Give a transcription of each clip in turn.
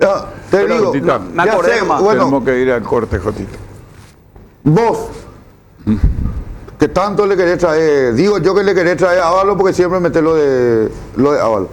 Te digo, Jotita, me acordé nomás. tenemos que ir al corte, Jotita. vos, que tanto le querés traer, digo yo que le querés traer a Ábalos porque siempre metés lo de Ábalos.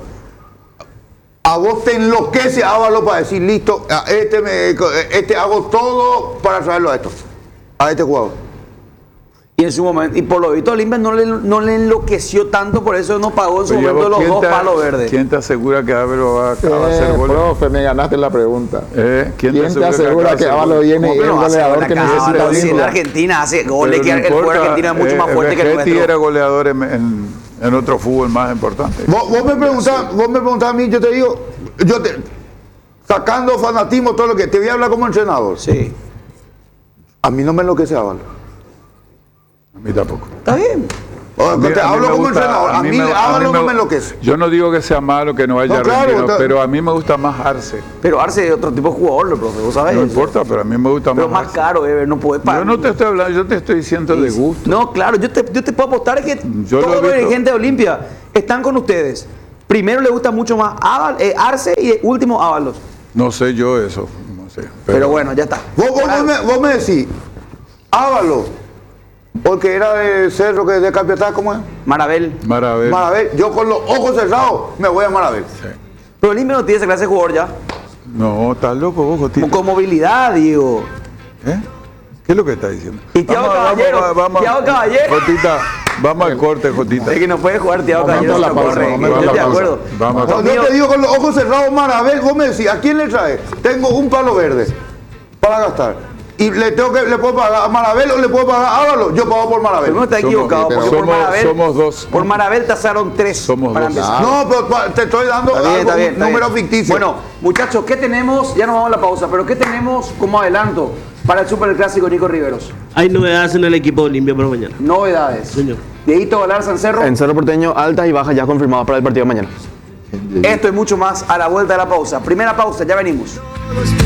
A vos te enloquece Ábalos para decir, listo, a este hago todo para traerlo a este jugador. Y en su momento, y por lo visto Olimpia no le enloqueció tanto, por eso no pagó en su momento los dos palos verdes. ¿Quién te asegura que Ábalos va a hacer goles? Profe, me ganaste la pregunta. ¿Quién te asegura que Ábalos viene y es el goleador que necesita Si en Olimpia? Argentina hace goles, que el fútbol argentino es mucho más fuerte que el Vegetti nuestro. era goleador en otro fútbol más importante. Vos me preguntás a mí, yo te digo, sacando fanatismo, todo lo que te voy a hablar como entrenador. Sí. A mí no me enloquece Ábalos. A mí tampoco. Está bien. Te hablo como entrenador. A mí Ábalos no me enloquece. Yo no digo que sea malo, que no vaya a rendir, pero a mí me gusta más Arce. Pero Arce es otro tipo de jugador, profe, vos sabés. No importa, pero a mí me gusta Pero más más Arce. caro, no puede pagar. Yo no te estoy hablando, yo te estoy diciendo de gusto. No, claro, yo te puedo apostar que Yo lo he todos los visto. dirigentes de Olimpia están con ustedes. Primero le gusta mucho más Arce y último Ábalos. No sé yo eso, no sé. Pero bueno, ya está. Vos me decís, Ábalos, porque era de Cerro, que de Capiatá, ¿cómo es? Marabel. Marabel. Yo con los ojos cerrados me voy a Marabel. Sí. Pero Olimpia no tiene esa clase de jugador ya. No, estás loco vos, Jotita. Con movilidad, digo. ¿Eh? ¿Qué es lo que estás diciendo? Y Thiago Caballero. Thiago Caballero. Jotita, vamos al corte, Jotita. Es que no puede jugar Thiago Momento Caballero. la no pausa, corre. momento Yo la estoy de pausa. acuerdo. Vamos a Cuando yo te digo con los ojos cerrados Marabel, vos me decís, ¿a quién le traes? Tengo un palo verde para gastar. Y le puedo pagar a Marabel o le puedo pagar a Ábalos. Yo pago por Marabel. Pero no está equivocado, porque por Marabel. Somos dos. Por Marabel tasaron 3. Somos para dos. empezar. No, pero te estoy dando Está bien, un número ficticio. Bueno, muchachos, ¿qué tenemos? Ya nos vamos a la pausa, pero ¿qué tenemos como adelanto para el Superclásico Nico Riveros? Hay novedades en el equipo de Olimpia para mañana. Novedades. Señor. Dieguito Galarza en Cerro. En Cerro Porteño, altas y bajas ya confirmadas para el partido de mañana. Esto y mucho más a la vuelta de la pausa. Primera pausa, ya venimos.